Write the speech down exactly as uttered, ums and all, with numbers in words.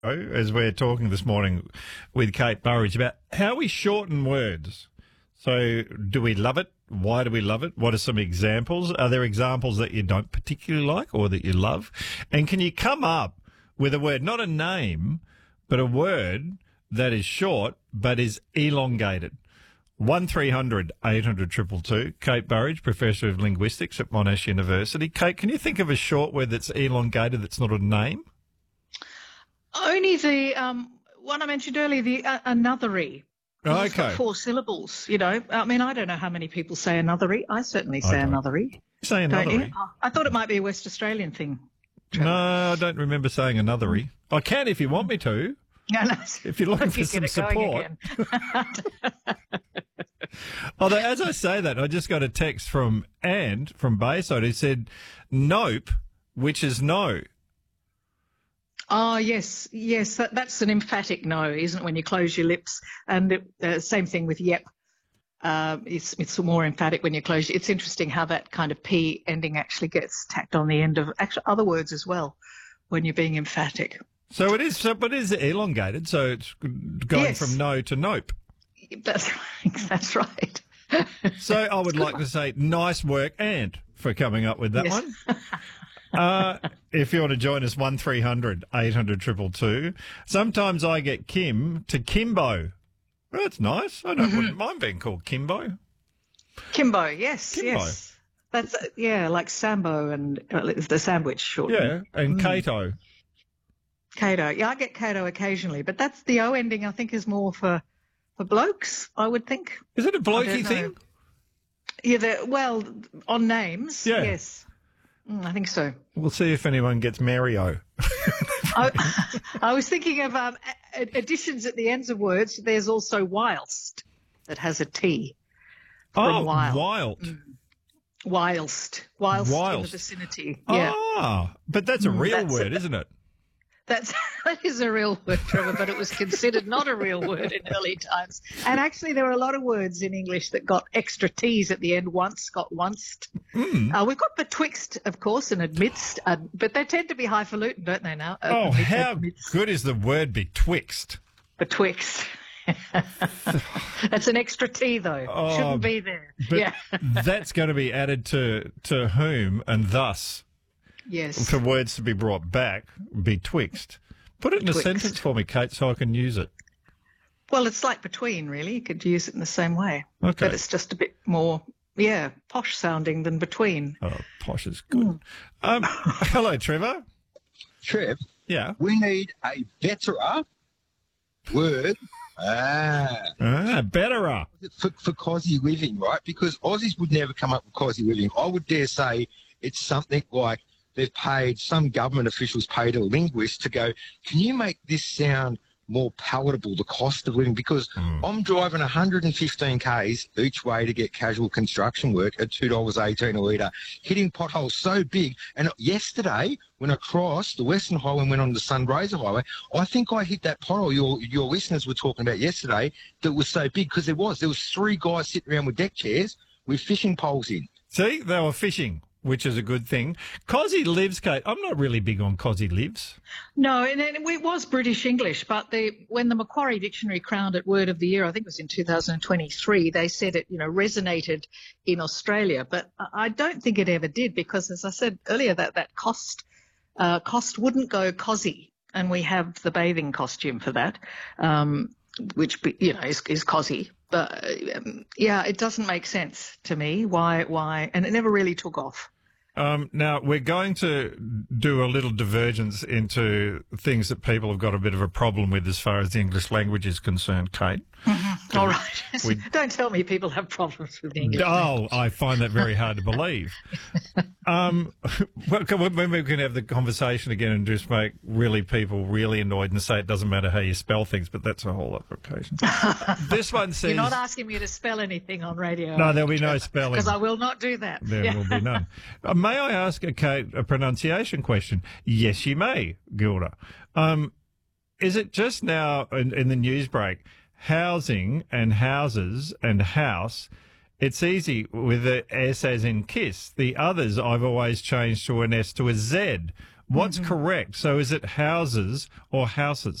as we're talking this morning with Kate Burridge about how we shorten words. So do we love it? Why do we love it? What are some examples? Are there examples that you don't particularly like or that you love? And can you come up with a word, not a name, but a word that is short but is elongated? one three hundred eight hundred two two two. Kate Burridge, Professor of Linguistics at Monash University. Kate, can you think of a short word that's elongated that's not a name? Only the um, one I mentioned earlier, the uh, anothery. Okay. It's got four syllables, you know. I mean, I don't know how many people say anothery. I certainly say I don't. anothery. Say Don't you? anothery? Oh, I thought it might be a West Australian thing. Trevor. No, I don't remember saying anothery. I can if you want me to. No, no. If you're looking If for you some get it going support. again. Although, as I say that, I just got a text from And from Bayside who said, nope, which is no. Oh, yes, yes. That, that's an emphatic no, isn't it, when you close your lips? And it, uh, same thing with yep. Uh, it's, it's more emphatic when you close. It's interesting how that kind of P ending actually gets tacked on the end of actually other words as well when you're being emphatic. So it is, so, but it is elongated, so it's going Yes. from no to nope. That's, that's right. So I would like to say nice work, And, for coming up with that Yes. one. Uh, if you want to join us, one three hundred eight hundred two two two. Sometimes I get Kim to Kimbo. Well, that's nice. I don't Mm-hmm. wouldn't mind being called Kimbo. Kimbo, yes, Kimbo. yes. That's, uh, yeah, like Sambo and uh, it's the sandwich short. Yeah, and Mm. Cato. Cato. Yeah, I get Cato occasionally, but that's the O ending, I think, is more for, for blokes, I would think. Is it a I don't blokey know. thing? Yeah, the, well, on names, Yeah. yes. Mm, I think so. We'll see if anyone gets Mario. I, I was thinking of um, a- additions at the ends of words. There's also whilst that has a T. From Oh, wild. wild. Whilst. Whilst in the Whilst. vicinity. Yeah. Ah, but that's a Mm, real that's word, a- isn't it? That's that is a real word, Trevor, but it was considered not a real word in early times. And actually, there were a lot of words in English that got extra T's at the end. Once got onced. Mm. Uh, we've got betwixt, of course, and amidst, uh, but they tend to be highfalutin, don't they? Now. Uh, Oh, amidst, how amidst, good is the word betwixt? betwixt. That's an extra T, though. Oh, Shouldn't be there. But Yeah. that's going to be added to to whom and thus Yes. for words to be brought back betwixt. Put it in a Betwixt. sentence for me, Kate, so I can use it. Well, it's like between, really. You could use it in the same way. Okay. But it's just a bit more, yeah, posh sounding than between. Oh, posh is good. Um, hello, Trevor. Trev, Yeah. we need a better word ah, Ah, betterer. for, for cosy living, right? Because Aussies would never come up with cosy living. I would dare say it's something like they've paid, some government officials paid a linguist to go, can you make this sound more palatable, the cost of living? Because I'm driving one hundred fifteen kays each way to get casual construction work at two dollars eighteen a litre, hitting potholes so big. And yesterday, when I crossed the Western Highway and went on the Sunraysia Highway, I think I hit that pothole your, your listeners were talking about yesterday that was so big, because there was. There was three guys sitting around with deck chairs with fishing poles in. See, they were fishing, which is a good thing. Cosy lives, Kate. I'm not really big on cosy lives. No, and it, it was British English, but the, when the Macquarie Dictionary crowned it Word of the Year, I think it was in two thousand twenty-three, they said it, you know, resonated in Australia. But I don't think it ever did, because, as I said earlier, that, that cost, uh, cost wouldn't go cosy. And we have the bathing costume for that, um, which, you know, is, is cosy. But, um, yeah, it doesn't make sense to me why, why, and it never really took off. Um, now, we're going to do a little divergence into things that people have got a bit of a problem with as far as the English language is concerned, Kate. All right. we- Don't tell me people have problems with the English. Oh, I find that very hard to believe. Um, well, can we- maybe we can have the conversation again and just make really people really annoyed and say it doesn't matter how you spell things, but that's a whole other occasion. This one says... You're not asking me to spell anything on radio. No, there'll be no spelling. Because I will not do that. There Yeah. will be none. Uh, may I ask a, Kate, a pronunciation question? Yes, you may, Gilda. Um, is it just now in, in the news break, housing and houses and house? It's easy with the S as in kiss. The others I've always changed to an S to a Z. What's correct? So is it houses or houses?